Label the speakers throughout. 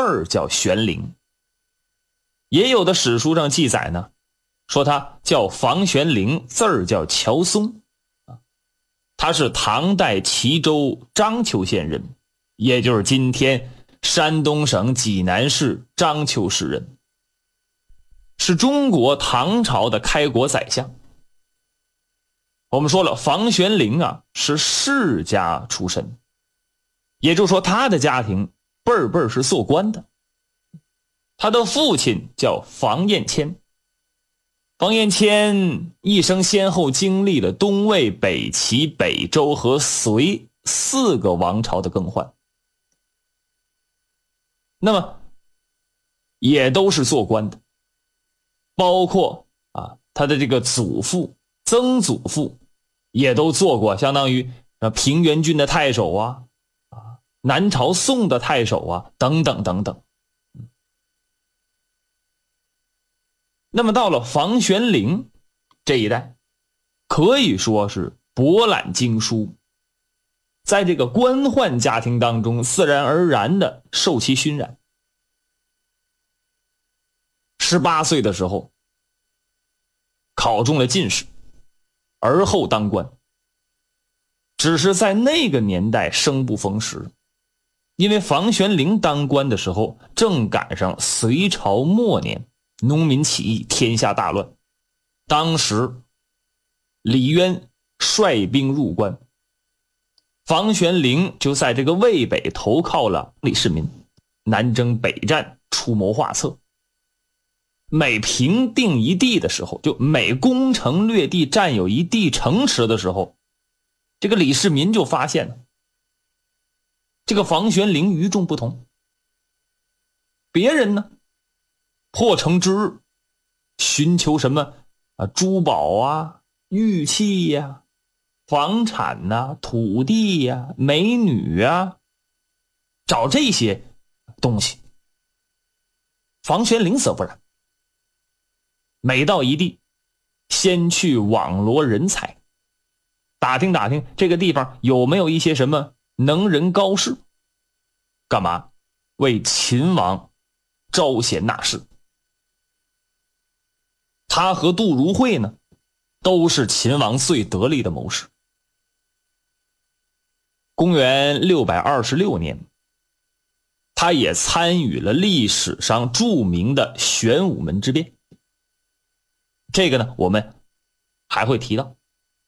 Speaker 1: 儿叫玄龄。也有的史书上记载呢，说他叫房玄龄，字儿叫乔松。他是唐代齐州章丘县人，也就是今天山东省济南市章丘市人，是中国唐朝的开国宰相。我们说了，房玄龄啊是世家出身，也就是说他的家庭辈儿是做官的。他的父亲叫房彦谦，房彦谦一生先后经历了东魏、北齐、北周和隋4个王朝的更换，那么也都是做官的，包括他的这个祖父、曾祖父也都做过，相当于平原郡的太守南朝宋的太守等等等等。那么到了房玄龄这一代，可以说是博览经书，在这个官宦家庭当中自然而然的受其熏染。18岁的时候考中了进士，而后当官。只是在那个年代生不逢时，因为房玄龄当官的时候正赶上隋朝末年，农民起义，天下大乱。当时李渊率兵入关，房玄龄就在这个渭北投靠了李世民，南征北战，出谋划策。每平定一地的时候，就每攻城略地，占有一地城池的时候，这个李世民就发现了这个房玄龄与众不同。别人呢破城之日寻求什么珠宝玉器房产土地美女找这些东西。房玄龄则不然，每到一地先去网罗人才，打听打听这个地方有没有一些什么能人高士，干嘛？为秦王招贤纳士。他和杜如晦呢，都是秦王最得力的谋士。公元626年，他也参与了历史上著名的玄武门之变。这个呢，我们还会提到。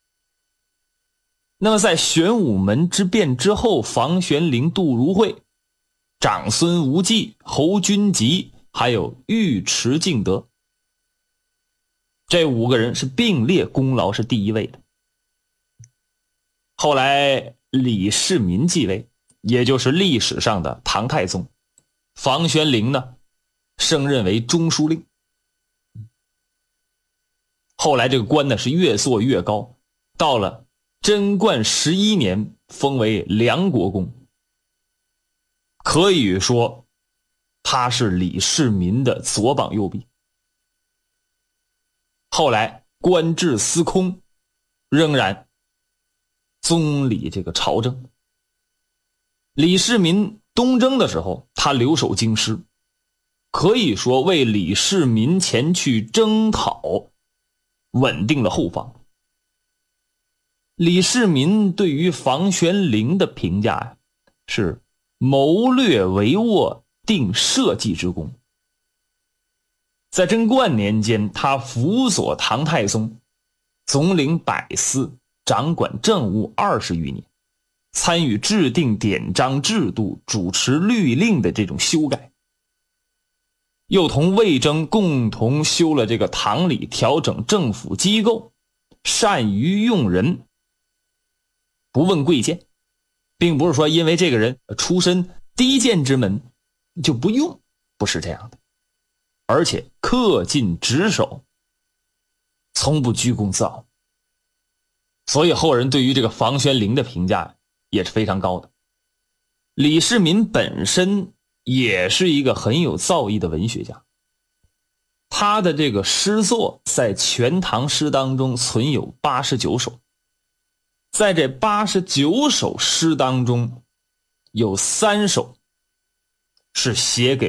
Speaker 1: 那么在玄武门之变之后，房玄龄、杜如晦、长孙无忌、侯君集还有尉迟敬德，这5个人是并列功劳是第一位的。后来李世民继位，也就是历史上的唐太宗，房玄龄呢升任为中书令。后来这个官呢是越做越高，到了贞观11年封为梁国公。可以说他是李世民的左膀右臂。后来官至司空，仍然总理这个朝政。李世民东征的时候，他留守京师，可以说为李世民前去征讨稳定了后方。李世民对于房玄龄的评价是谋略帷幄，定社稷之功。在贞观年间，他辅佐唐太宗，总领百司，掌管政务20余年，参与制定典章制度，主持律令的这种修改，又同魏征共同修了这个唐礼，调整政府机构，善于用人，不问贵贱，并不是说因为这个人出身低贱之门就不用，不是这样的，而且恪尽职守，从不居功自傲。所以后人对于这个房玄龄的评价也是非常高的。李世民本身也是一个很有造诣的文学家，他的这个诗作在全唐诗当中存有89首，在这89首诗当中有3首是写给